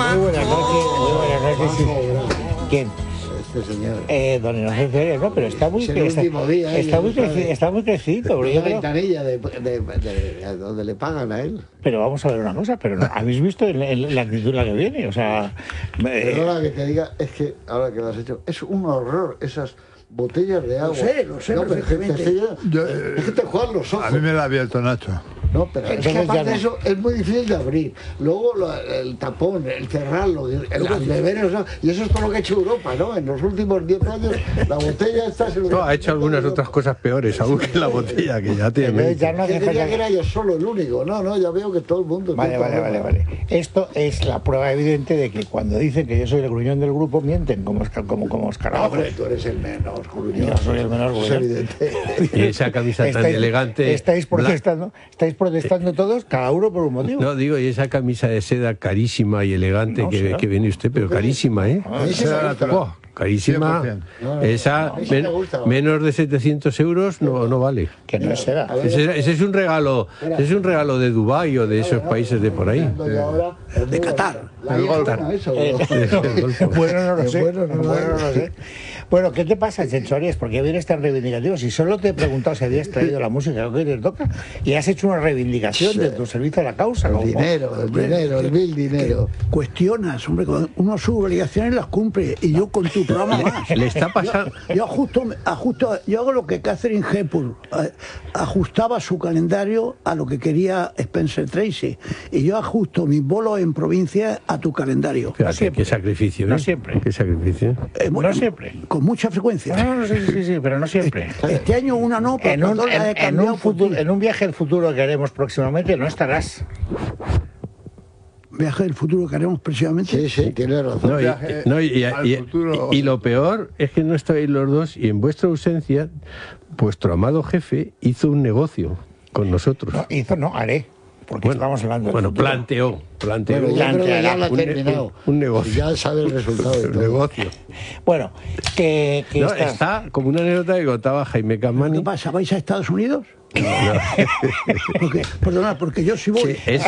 Muy buenas noches. Sí. ¿Quién? Este señor. Don Inocencio Arias, no, pero está muy está muy crecido. La ventanilla de donde le pagan a él. Pero vamos a ver una cosa, pero no, ¿habéis visto la actitud la que viene? O sea... Perdona que te diga, es que ahora que lo has hecho, es un horror esas botellas de agua. Lo sé, no, perfectamente. Es que te juegan los ojos. A mí me lo ha abierto Nacho. No, pero es que aparte de eso es muy difícil de abrir. Luego el tapón, el cerrarlo, el beber, y eso es todo lo que ha hecho Europa, ¿no? En los últimos 10 años la botella está... No, ha hecho algunas otras cosas peores aún que la botella, que ya tiene... Yo creía que era yo solo el único. No, ya veo que todo el mundo... Vale. Esto es la prueba evidente de que cuando dicen que yo soy el gruñón del grupo, mienten como escarabajos. Hombre, tú eres el menos gruñón. Yo soy el menor gruñón. Es evidente. Y esa camisa tan elegante... Estáis protestando todos, cada uno por un motivo. No, digo, y esa camisa de seda carísima y elegante no, que viene usted, pero carísima, ¿eh? Carísima. Esa, menos de 700 euros no vale. Que no es seda. Ese es un regalo de Dubái o de esos países de por ahí. De Qatar. Bueno, no lo sé. Bueno, ¿qué te pasa, Chencho Arias? ¿Por qué vienes tan reivindicativo? Si solo te he preguntado si habías traído la música, lo que te toca, y has hecho una reivindicación de tu servicio a la causa. El dinero. Cuestionas, hombre, cuando uno sus obligaciones las cumple, y yo con tu programa más. Le está pasando... Yo hago lo que Catherine Hepburn ajustaba su calendario a lo que quería Spencer Tracy, y yo ajusto mis bolos en provincia a tu calendario. Fíjate, qué sacrificio, ¿no? No siempre. Qué sacrificio. No siempre. Con mucha frecuencia. No, sí, pero no siempre. Este año una no, pero en un viaje al futuro que haremos próximamente no estarás. Viaje del futuro que haremos próximamente. Sí, tienes razón. Y lo peor es que no estáis los dos, y en vuestra ausencia, vuestro amado jefe hizo un negocio con nosotros. Haré. Porque estamos hablando del futuro. Planteó. Ya lo ha terminado. Un negocio. Ya sabe el resultado de todo. Un negocio. Bueno, que está como una anécdota que contaba Jaime Camani. ¿Qué pasa? ¿Vais a Estados Unidos? Porque yo sí voy. Sí,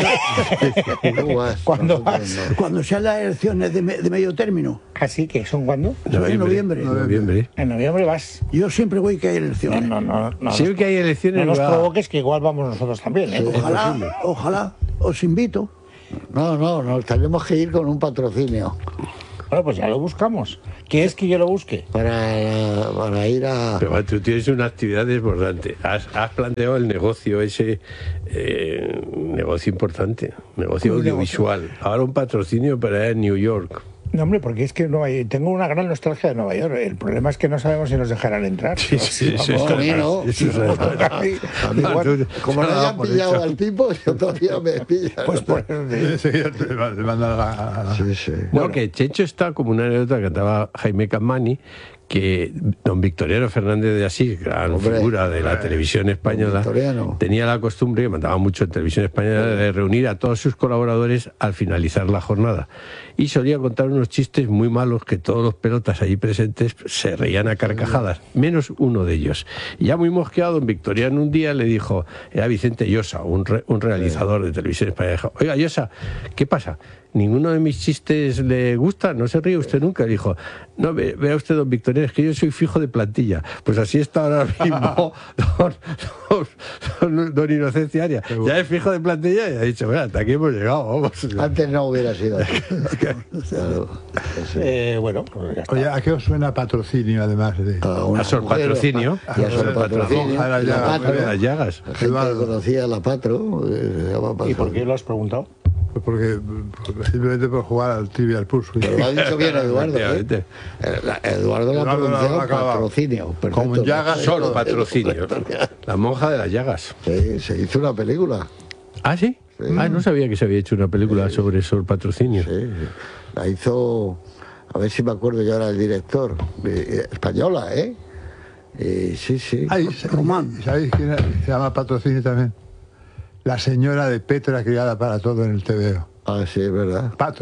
Cuando sean las elecciones de medio término. ¿Así que son cuándo? En noviembre. En noviembre vas. Yo siempre voy que hay elecciones. No. Siempre que hay elecciones. No nos provoques, que igual vamos nosotros también. Ojalá, os invito. No, tenemos que ir con un patrocinio. Bueno, pues ya lo buscamos. ¿Quieres que yo lo busque? Para ir a... Pero tú tienes una actividad desbordante. Has planteado el negocio ese, negocio importante, negocio audiovisual. Ahora un patrocinio para ir a New York. No, hombre, porque es que tengo una gran nostalgia de Nueva York. El problema es que no sabemos si nos dejarán entrar. Sí, a mí no. Como no hayan pillado al tipo, yo todavía me pillan. Pues por eso Bueno, que Checho está como una anécdota que cantaba Jaime Camani, que don Victoriano Fernández de Asís, gran figura de la televisión española, tenía la costumbre, que mandaba mucho en televisión española, de reunir a todos sus colaboradores al finalizar la jornada. Y solía contar unos chistes muy malos que todos los pelotas allí presentes se reían a carcajadas, menos uno de ellos. Y ya muy mosqueado, don Victoriano un día le dijo, era Vicente Llosa, un realizador de televisión española, dijo: oiga, Llosa, ¿qué pasa? ¿Ninguno de mis chistes le gusta? ¿No se ríe usted nunca? Le dijo: no, vea usted, don Victoriano, es que yo soy fijo de plantilla. Pues así está ahora mismo don Inocencio Arias. Ya es fijo de plantilla y ha dicho: bueno, hasta aquí hemos llegado, vamos. Antes no hubiera sido así. Bueno, pues ya está. Oye, ¿a qué os suena patrocinio, además de...? A Sor Patrocinio. Y a Sor Patrocinio. Las Llagas. La gente que conocía a la Patro. ¿Y por qué lo has preguntado? Porque simplemente por jugar al Trivial Pursuit. Pero lo ha dicho bien Eduardo, ¿eh? Eduardo lo ha pronunciado patrocinio. Como Llagas, Sor Patrocinio. La monja de las llagas. Sí, se hizo una película. ¿Ah, sí? No sabía que se había hecho una película sobre Sor Patrocinio. Sí, la hizo, a ver si me acuerdo yo ahora el director, española, ¿eh? Sí. Román. ¿Sabéis quién se llama Patrocinio también? La señora de Petra, criada para todo en el TVO. Ah, sí, es verdad. Patro.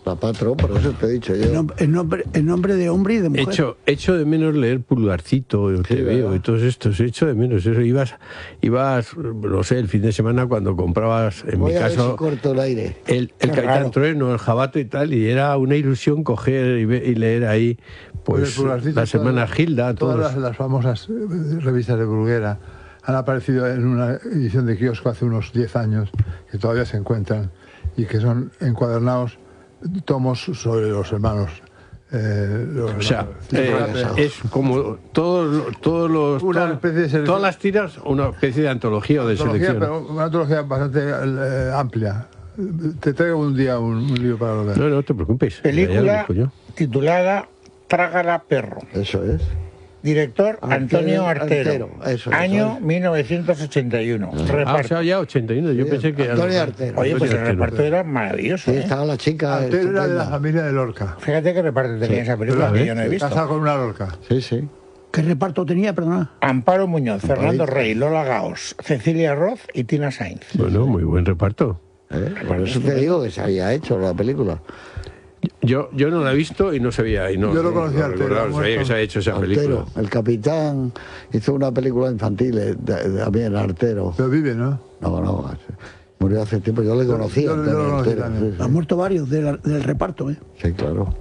La patrón, por eso te he dicho yo. En nombre de hombre y de mujer. Echo de menos leer Pulgarcito, te veo y todos estos. Echo de menos eso. Ibas, no sé, el fin de semana cuando comprabas, en mi caso, ver si corto el aire. El Capitán Trueno, el Jabato y tal, y era una ilusión coger y leer ahí, pues, la Semana Gilda. Todas las famosas revistas de Bruguera han aparecido en una edición de kiosco hace unos 10 años, que todavía se encuentran, y que son encuadernados tomos sobre los hermanos. O sea, es como todas las tiras, una especie de antología o de selección. Pero una antología bastante amplia. Te traigo un día un libro para leer. No te preocupes. Película titulada Trágala perro. Eso es. Director Antonio Artero. Eso, año 1981. O sea, ya 81. Yo pensé que Antonio Artero. Oye, pues el reparto era maravilloso. Sí, estaba la chica. Artero era de la familia de Lorca. Fíjate qué reparto tenía esa película que yo no he visto. Casado con una Lorca. Sí. ¿Qué reparto tenía, perdona? Amparo Muñoz, Fernando Rey, Lola Gaos, Cecilia Roth y Tina Sainz. Bueno, muy buen reparto. Por eso te digo que se había hecho la película. Yo no la he visto y no sabía. Yo lo conocía Artero. Sabía que se había hecho esa película. El capitán hizo una película infantil también, Artero. Pero vive, ¿no? No, murió hace tiempo. Yo le conocía. Yo lo conocí también. Han muerto varios del reparto, ¿eh? Sí, claro.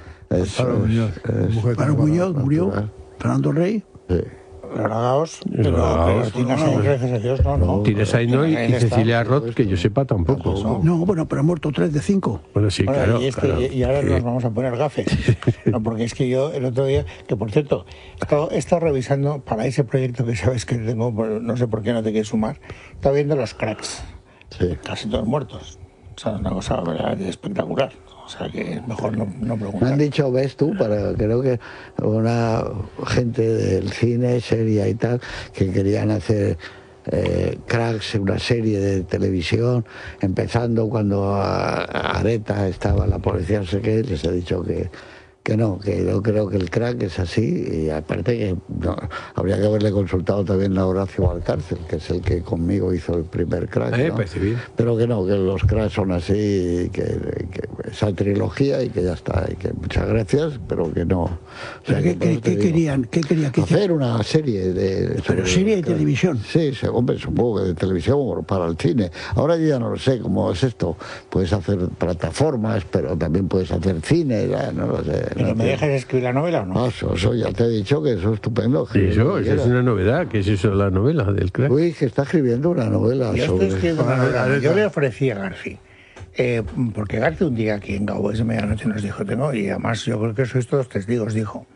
Amparo Muñoz murió. Fernando Rey. Sí. Lola Gaos, pero Tina Sainz, gracias a Dios, no. Tina Sainz no, y Cecilia Roth, que yo sepa, tampoco. No, bueno, pero han muerto 3 de 5. Bueno, sí, claro. Y ahora nos vamos a poner gafes. No, porque es que yo el otro día, que por cierto, he estado revisando para ese proyecto que sabes que tengo, no sé por qué no te quieres sumar, estaba viendo los cracks. Sí. Casi todos muertos. O sea, una cosa verdaderamente espectacular. O sea, que mejor no preguntar. Me han dicho, ves tú, creo que una gente del cine, seria y tal, que querían hacer Cracks, una serie de televisión, empezando cuando Areta estaba en la policía, no sé qué, les he dicho que no, que yo creo que el Crack es así, y aparte que habría que haberle consultado también a Horacio Valcárcel, que es el que conmigo hizo el primer Crack, ¿no? Pero que no, que los Cracks son así, que esa trilogía y que ya está, y que muchas gracias, pero que no. O sea, ¿Qué querían? ¿Qué quería que hacer una serie de... ¿Pero serie de televisión? Sí, hombre, supongo que de televisión o para el cine. Ahora yo ya no lo sé cómo es esto. Puedes hacer plataformas, pero también puedes hacer cine, ya, no lo sé. ¿Pero me dejas escribir la novela o no? Eso ya te he dicho que eso es estupendo. Sí, eso es una novedad. ¿Qué es eso de la novela del Crack? Uy, que está escribiendo una novela. Yo le ofrecí a García. Porque García un día aquí en Cowboys de Medianoche nos dijo, y además yo creo que sois todos testigos, dijo,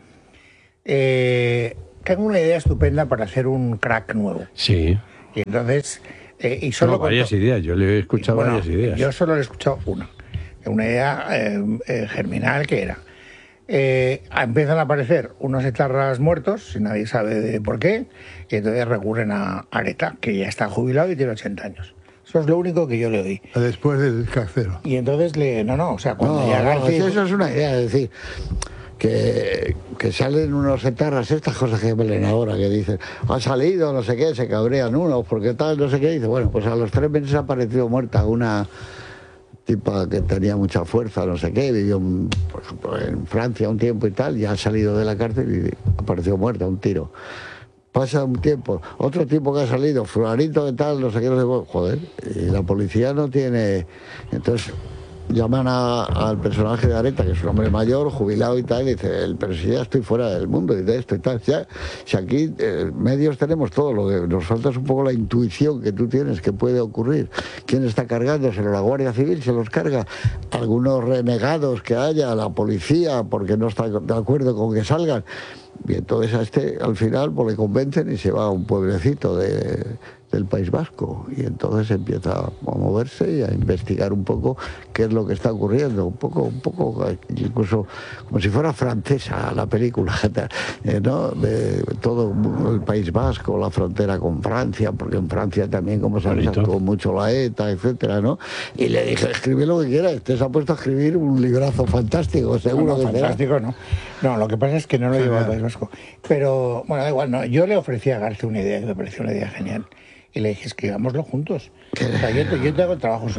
tengo una idea estupenda para hacer un Crack nuevo. Sí. Y entonces... y solo varias ideas, yo le he escuchado varias ideas. Yo solo le he escuchado una idea germinal que era... empiezan a aparecer unos etarras muertos, si nadie sabe de por qué, y entonces recurren a Areta, que ya está jubilado y tiene 80 años. Eso es lo único que yo le oí. Después del Crackero. Y entonces cuando ya García... Eso es una idea, es decir... Que salen unos etarras, estas cosas que me leen ahora, que dicen, ha salido, no sé qué, se cabrean unos, porque tal, no sé qué, dice, bueno, pues a los 3 meses ha aparecido muerta una tipa que tenía mucha fuerza, no sé qué, vivió, por ejemplo, en Francia un tiempo y tal, ya ha salido de la cárcel y apareció muerta, un tiro. Pasa un tiempo, otro tipo que ha salido, fulanito de tal, no sé qué, no sé qué, joder, y la policía no tiene... Entonces... llaman al personaje de Areta, que es un hombre mayor, jubilado y tal, y dice, pero si ya estoy fuera del mundo y de esto y tal, ya, si aquí medios tenemos todo, lo que nos falta es un poco la intuición que tú tienes, que puede ocurrir. ¿Quién está cargándoselo? La Guardia Civil se los carga, algunos renegados que haya, la policía, porque no está de acuerdo con que salgan, y entonces a al final pues le convencen y se va a un pueblecito del País Vasco, y entonces empieza a moverse y a investigar un poco qué es lo que está ocurriendo, un poco incluso como si fuera francesa la película, ¿no? De todo el País Vasco, la frontera con Francia, porque en Francia también, como sabes, actuó mucho la ETA, etcétera, ¿no? Y le dije, escribe lo que quieras, usted se ha puesto a escribir un librazo fantástico, seguro que fantástico, será. No, lo que pasa es que no lo llevo al País Vasco, pero bueno, da igual, no, yo le ofrecí a García una idea que me pareció una idea genial. Y le dije, escribámoslo juntos. O sea, yo te hago el trabajo sucio.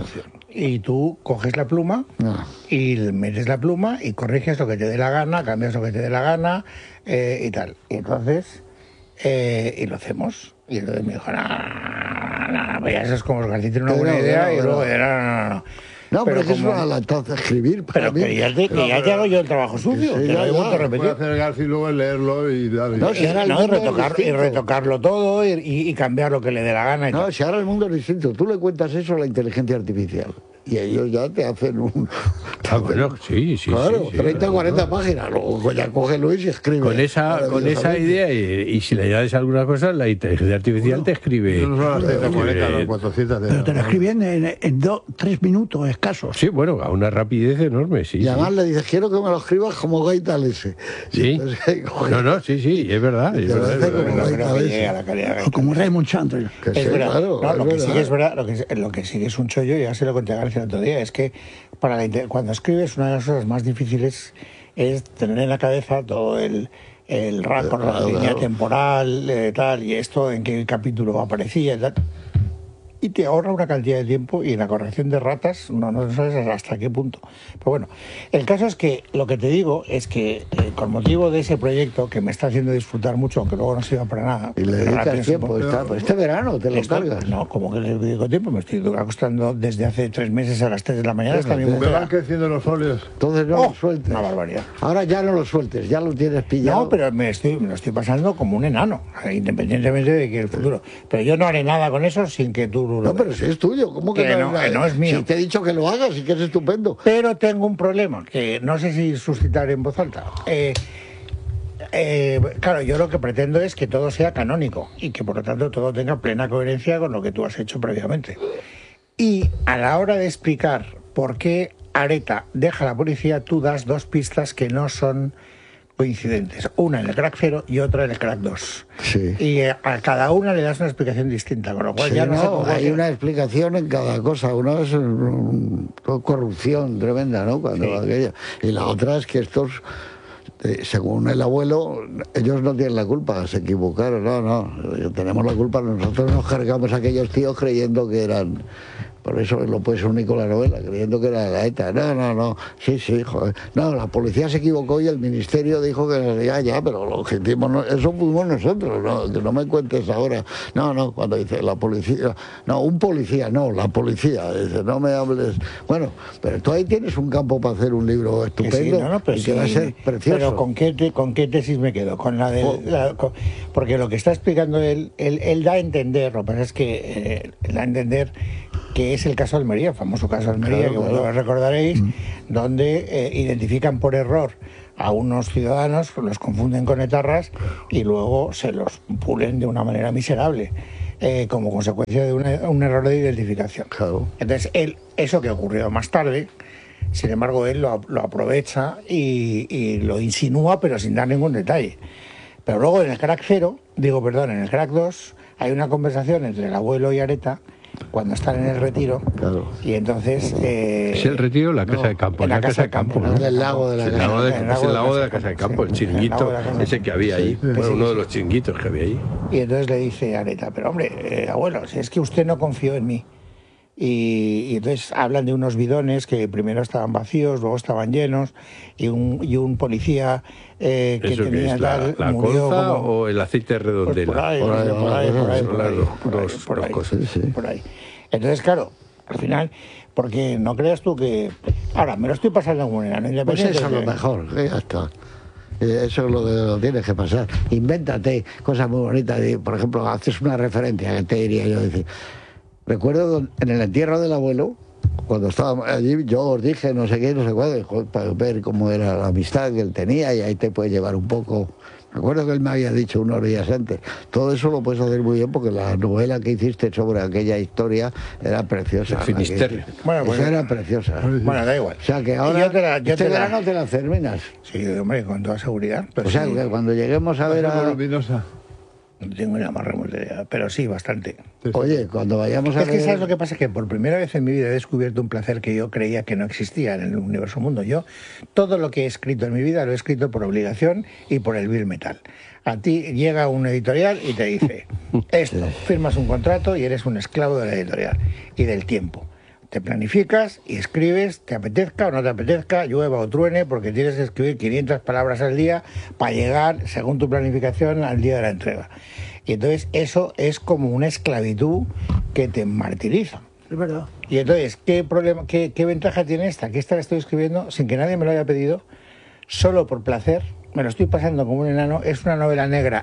y tú coges la pluma y metes la pluma y corriges lo que te dé la gana, cambias lo que te dé la gana y tal. Y entonces, y lo hacemos. Y entonces me dijo, no, pues ya eso es como los tiene una buena idea y luego no. No, pero es que es una lactancia escribir para mí. Pero que ya te hago yo el trabajo sucio. Sí, te lo he vuelto a repetir. Puede hacer García y luego leerlo y darle. No, si ahora el mundo y retocarlo todo y cambiar lo que le dé la gana. No, si ahora el mundo es distinto. Tú le cuentas eso a la inteligencia artificial y ellos ya te hacen un... bueno, sí. Claro, sí, 30 o 40 páginas. Luego ya coge Luis y escribe. Con esa idea y si le añades alguna cosa, la inteligencia artificial te escribe. No son las 30 40, las 400. Pero te lo escriben en 3 minutos escasos. Sí, bueno, a una rapidez enorme, sí. Y además le dices, quiero que me lo escribas como Gaita ese. Sí. Sí, es verdad. Es verdad. O como Raymond Chandler. Es verdad. Claro, No, lo que verdad. sí que es verdad, lo que sí que es un chollo, ya se lo conté a García el otro día, es que cuando escribes, una de las cosas más difíciles es tener en la cabeza todo el rapport, la línea temporal, tal, y esto, en qué capítulo aparecía, tal. Y te ahorra una cantidad de tiempo y en la corrección de ratas no sabes hasta qué punto. Pero bueno, el caso es que lo que te digo es que con motivo de ese proyecto que me está haciendo disfrutar mucho, aunque luego no sirva para nada. Y le dedicas tiempo. Este verano te lo cargas. No, como que le dedico tiempo, me estoy acostando desde hace 3 meses a las 3 de la mañana hasta mi Me mujer. van creciendo los folios. Entonces no lo sueltes. Una barbaridad. Ahora ya no lo sueltes, ya lo tienes pillado. No, pero me lo estoy pasando como un enano, independientemente de que el futuro. Pero yo no haré nada con eso sin que tú lo No, pero veas. si es tuyo, ¿cómo que no es mío? Si te he dicho que lo hagas y que es estupendo. Pero tengo un problema que no sé si suscitar en voz alta. Claro, yo lo que pretendo es que todo sea canónico y que por lo tanto todo tenga plena coherencia con lo que tú has hecho previamente. Y a la hora de explicar por qué Areta deja a la policía, tú das 2 pistas que no son coincidentes. Una en el crack 0 y otra en el crack 2. Sí. Y a cada una le das una explicación distinta, con lo cual Sí, ya no sé cómo hay una explicación en cada cosa. Una es corrupción tremenda, ¿no? Y la otra es que estos, según el abuelo, ellos no tienen la culpa, se equivocaron. No, tenemos la culpa. Nosotros nos cargamos a aquellos tíos creyendo que eran... Por eso lo puede ser único la novela, creyendo que era la ETA. No. Sí, joder. No, la policía se equivocó y el ministerio dijo que ya, pero lo objetivo eso fuimos nosotros, no, que no me cuentes ahora. No, cuando dice la policía, no, un policía, no, la policía, dice, no me hables. Bueno, pero tú ahí tienes un campo para hacer un libro estupendo y que va a ser precioso. Pero ¿con qué tesis me quedo? Con la de porque lo que está explicando él da a entender, lo que pasa es que da a entender que es el caso de Almería, el famoso caso de Almería, claro, que vosotros recordaréis, donde identifican por error a unos ciudadanos, los confunden con etarras y luego se los pulen de una manera miserable, como consecuencia de un error de identificación. Claro. Entonces, eso que ocurrió más tarde, sin embargo, él lo aprovecha y lo insinúa, pero sin dar ningún detalle. Pero luego en el crack 2, hay una conversación entre el abuelo y Areta, cuando están en el retiro, claro. Y entonces ¿es el retiro o la casa de campo? En la casa de campo, ¿no? El lago de la casa. Es el lago de la casa de campo, el chiringuito ese que había ahí, uno de los chiringuitos que había ahí. Y entonces le dice a Areta, pero hombre, abuelo, si es que usted no confió en mí. Y entonces hablan de unos bidones que primero estaban vacíos, luego estaban llenos, y un policía que ¿eso tenía es la murió colza como, o el aceite de redondela? Por ahí. Entonces, claro, al final, porque no creas tú que... Ahora, me lo estoy pasando como un enano Pues independiente. eso es lo mejor, ya está. Eso es lo que lo tienes que pasar. Invéntate cosas muy bonitas. Por ejemplo, haces una referencia, que te diría yo, decir... Recuerdo en el entierro del abuelo, cuando estábamos allí, yo os dije no sé qué, no sé cuándo, para ver cómo era la amistad que él tenía y ahí te puede llevar un poco. Me acuerdo que él me había dicho unos días antes. Todo eso lo puedes hacer muy bien porque la novela que hiciste sobre aquella historia era preciosa. El Finisterre. Bueno, pues, esa era preciosa. Bueno, da igual. O sea que ahora este verano te la terminas. Sí, hombre, con toda seguridad. Pero o sea que cuando lleguemos a ver a... No tengo ni la más remota idea, pero sí, bastante. Oye, cuando vayamos a ver... Es que ¿sabes lo que pasa? Que por primera vez en mi vida he descubierto un placer que yo creía que no existía en el universo mundo. Yo, todo lo que he escrito en mi vida lo he escrito por obligación y por el vil metal. A ti llega un editorial y te dice, esto, firmas un contrato y eres un esclavo de la editorial y del tiempo. te planificas y escribes, te apetezca o no te apetezca, llueva o truene, porque tienes que escribir 500 palabras al día para llegar, según tu planificación, al día de la entrega. Y entonces eso es como una esclavitud que te martiriza. Es verdad. Y entonces, ¿qué ventaja tiene esta? Que esta la estoy escribiendo sin que nadie me lo haya pedido, solo por placer, me lo estoy pasando como un enano. Es una novela negra,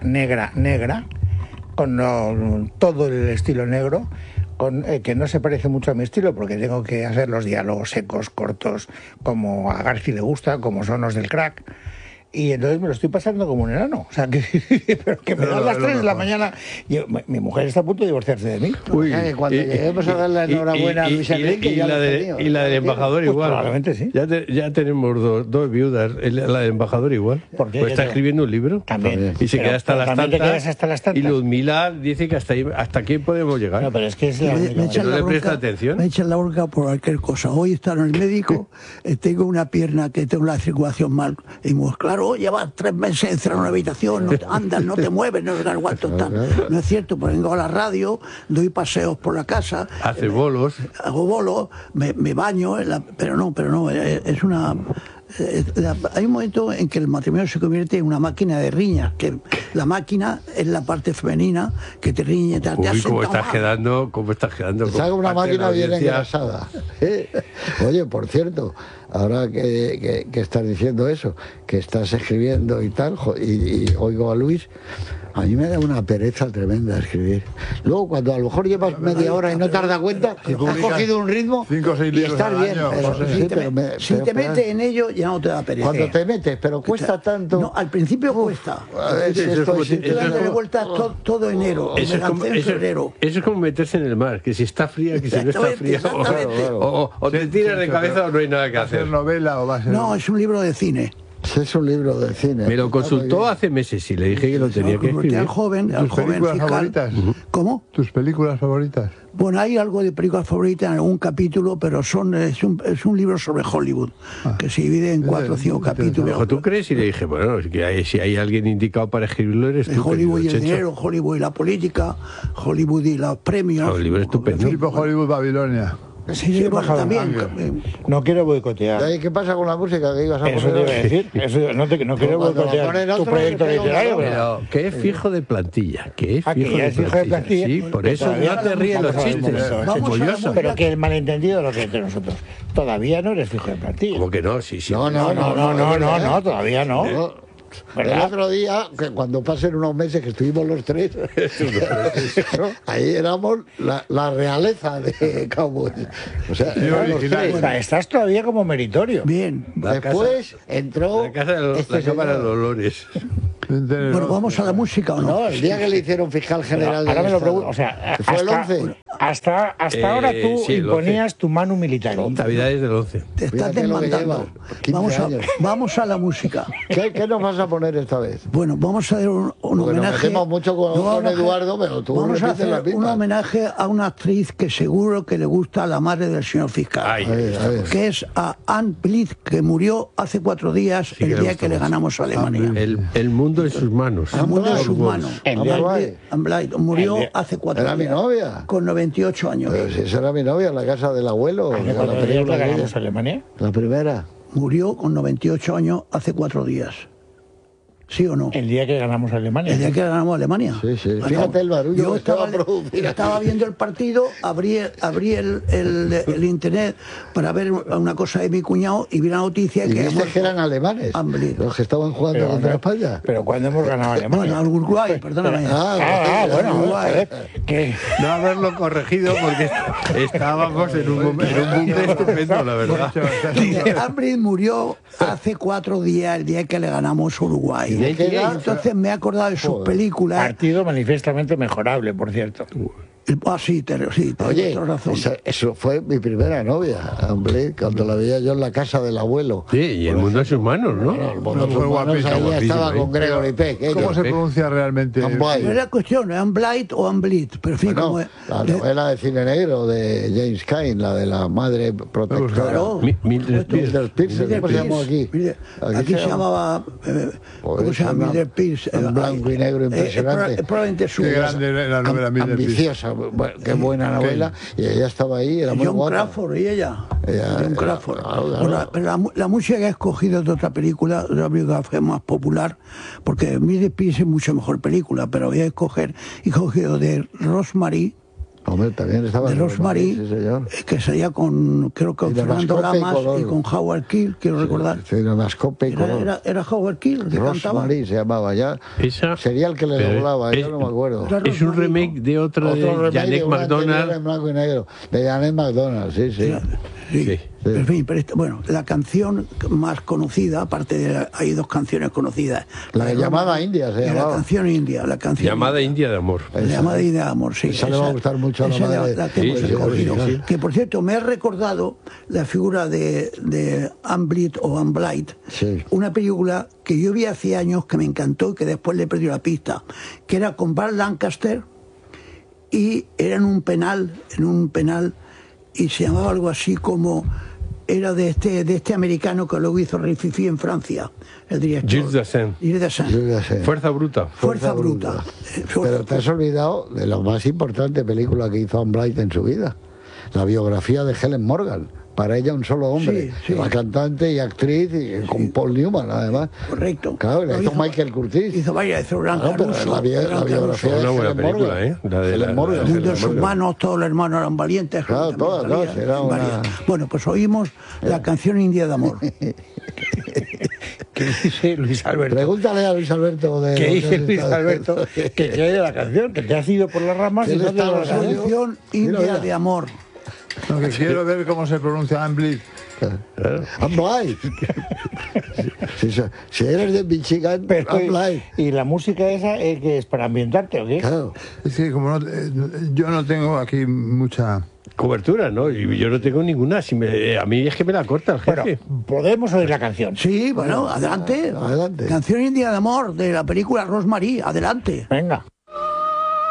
con todo el estilo negro, que no se parece mucho a mi estilo, porque tengo que hacer los diálogos secos, cortos, como a Garci le gusta, como son los del crack. Y entonces me lo estoy pasando como un enano. O sea, pero que me dan las 3 de la mañana. Mi mujer está a punto de divorciarse de mí. Uy, cuando lleguemos a dar la enhorabuena a Luis Enrique, y la del embajador pues igual. Probablemente sí. Ya tenemos dos viudas. La del embajador igual. ¿Por qué? Pues está escribiendo un libro. También. Y se queda hasta las tantas. Y Y Ludmila dice que hasta aquí podemos llegar. No, pero es que es la única echan manera. no le presta atención. Me echan la bronca por cualquier cosa. Hoy está en el médico, tengo una pierna que tengo la circulación mal. Y pues claro, llevas 3 meses encerrado en una habitación, no andas, no te mueves, no sé cuánto está. No es cierto, pues vengo a la radio, doy paseos por la casa. Hace bolos. Hago bolos, me baño, pero no, es una... hay un momento en que el matrimonio se convierte en una máquina de riñas, que la máquina es la parte femenina que te riñe, te Uy, hace cómo estás quedando. Te hago una máquina bien engrasada. Oye, por cierto, ahora que estás diciendo eso, que estás escribiendo y tal, y oigo a Luis, a mí me da una pereza tremenda escribir. Luego, cuando a lo mejor llevas media hora y no te has dado cuenta, has cogido un ritmo 5 o 6 y libros estás al bien. año, Pero, José. Si te metes en ello, ya no te da pereza. cuando te metes, pero cuesta tanto. No, al principio cuesta. A ver, si Eso es estoy como- sin- Estoy dándole vueltas todo enero. Me lancé en febrero. Eso es como meterse en el mar, que si está fría, que si no está fría. Exactamente. O te tiras de cabeza o no hay nada que ¿Va a ser hacer. novela o va a ser...? No, es un libro de cine. Es un libro de cine. Me lo Está muy consultó bien. hace meses y le dije que lo tenía que Porque escribir. al joven ¿Tus películas fiscal. favoritas? ¿Cómo? ¿Tus películas favoritas? Bueno, hay algo de películas favoritas en algún capítulo, pero es un libro sobre Hollywood, que se divide en 4 o 5 Me capítulos. dijo, ¿tú crees? Y le dije, bueno, es que si hay alguien indicado para escribirlo, eres De tú. Hollywood y querido el Checho. dinero, Hollywood y la política, Hollywood y los premios. Un libro estupendo. Tipo Hollywood Babilonia. Sí, bueno, bajado también. No quiero boicotear. ¿Y ahí qué pasa con la música que ibas a Eso te poner? iba a decir. Eso, no quiero Cuando la boicotear ponen tu otro, proyecto le pego literario, una pero... Pero que es fijo de plantilla, que es Ah, que fijo ya de es fijo de plantilla. Sí, por Que eso todavía no te ríes los vamos a ver un chistes. momento, Vamos a la Orgulloso. Pero que el malentendido lo que entre nosotros. Todavía no eres fijo de plantilla. Como que no, sí, sí. No, No, todavía no. El ¿Verdad? otro día, que cuando pasen unos meses que estuvimos los 3, ahí éramos la realeza de Cowboys. O sea, éramos los original. 3. O sea, estás todavía como meritorio. Bien. Después entró La casa de este la Cámara de señor. Dolores. Bueno, ¿vamos a la música o no? No, el día que le hicieron fiscal general del Ahora me lo Estado. pregunto. O sea, ¿Fue el 11? hasta ahora tú Sí, el 11. imponías tu manu militar. Navidades del 11. Te estás Fíjate lo que desmandando. lleva, 15 años. Vamos a la música. ¿Qué nos vas a poner esta vez? Bueno, vamos a hacer un Porque nos homenaje. metemos mucho con Eduardo, pero tú vamos a repites la hacer un misma. homenaje a una actriz que seguro que le gusta a la madre del señor fiscal. Ay, A ver. Que es a Anne Blyth, que murió hace 4 días, que el le día gusta que le mucho. ganamos a Alemania. El mundo en sus manos. El mundo en sus Anne manos. El día- Anne Blyth murió hace 4 Era días. mi novia. Con 98 años. Pero si esa era mi novia, la casa del abuelo. ¿Hace la 4 días película que aquella. ganamos a Alemania? La primera. Murió con 98 años hace 4 días. ¿Sí o no? El día que ganamos a Alemania. El día que ganamos a Alemania. Sí, sí. Fíjate el barullo Yo que te va a producir. estaba viendo el partido, abrí el internet para ver una cosa de mi cuñado y vi la noticia Y que viste que eran alemanes, Anne Blyth. los que estaban jugando contra España. Pero ¿cuándo hemos ganado a Alemania? Bueno, al Uruguay, perdóname. Bueno, Uruguay. joder, que... No haberlo corregido porque estábamos en un bucle estupendo, la verdad. Anne Blyth murió hace 4 días, el día que le ganamos a Uruguay. ¿De qué edad? Entonces me he acordado de sus películas. Partido manifiestamente mejorable, por cierto. Sí, sí, Oye, tienes razón. eso fue mi primera novia, hombre, cuando la veía yo en la casa del abuelo. Sí, y el mundo en sus manos, ¿no? Bueno, fue guapísimo, ahí guapísimo, estaba ¿eh? con Gregory Peck. ¿Cómo se pronuncia realmente? Anne Blyth. No era cuestión, ¿es Anne Blyth o Anne Blyth? Pero en fin, Bueno, como es. la novela de cine negro de James Cain, la de la madre protectora. Claro. Mildred Pierce. Mildred Pierce, Mildred ¿cómo se llamó aquí? Pierce. Aquí se llamaba. ¿Cómo se llama? una- Mildred Pierce. en blanco y negro impresionante. Probablemente su. Qué grande la novela Mildred Pierce. Ambiciosa, bueno, qué buena novela, y ella estaba ahí, era muy John guapa. Crawford y ella. John Crawford. Claro. Bueno, la música que he escogido de otra película, de una biografía más popular, porque Miss Peace es mucho mejor película, pero voy a escoger, he cogido de Rosemary. Hombre, también estaba De Rosemary, sí, señor. Que salía con, creo que con Fernando Lamas y con Howard Keel, quiero recordar. Sí, Mascope y color. Era Howard Keel el que cantaba. Rosemary se llamaba ya. Esa, sería el que le doblaba, yo no me acuerdo. Es un remake de otro de Janet MacDonald. En blanco y negro, de Janet MacDonald, sí, sí. Sí. En fin, pero bueno, la canción más conocida, aparte de hay dos canciones conocidas. La llamada India se llamaba. La canción India, la canción Llamada India de amor. La llamada India de amor, sí. Esa le va a gustar mucho a la madre. La que hemos escogido. Sí. Que por cierto, me ha recordado la figura de Anne Blyth o Anne Blyth, Sí. una película que yo vi hace años que me encantó y que después le perdí la pista, que era con Burt Lancaster y era en un penal, y se llamaba algo así como, era de este americano que luego hizo Rififi en Francia, el director. Gilles Dassin. Gilles Dassin. Fuerza bruta. Fuerza bruta. Pero te has olvidado de la más importante película que hizo Anne Blyth en su vida, la biografía de Helen Morgan. Para ella un solo hombre, Sí. la cantante y actriz, y con Paul Newman además. Correcto. Claro, la hizo Michael Curtis. Hizo varias, hizo Gran Claro, pero Caruso. la biografía de Una buena Helen película, Morgan. La de Helen Morgan. Sus hermanos, todos los hermanos eran valientes. Claro, también todas, salía, todas, era una- varias. Bueno, pues oímos la canción India de amor. ¿Qué dice Luis Alberto? Pregúntale a Luis Alberto de... ¿Qué dice Luis Alberto? Que hay de la canción, que te has ido por las ramas y ¿Qué no le te está lo La sabes. canción India de amor. Lo que quiero ver cómo se pronuncia Anne Blyth. Anne Blyth. Si eres de Michigan, Pero, Anne Blyth. ¿y la música esa que es para ambientarte o qué? Claro. Es que como yo no tengo aquí mucha... Cobertura, ¿no? Y yo no tengo ninguna. A mí es que me la corta el Bueno, jefe. podemos oír la canción. Sí, bueno, adelante. Adelante. Canción India de amor de la película Rosemary, adelante. Venga.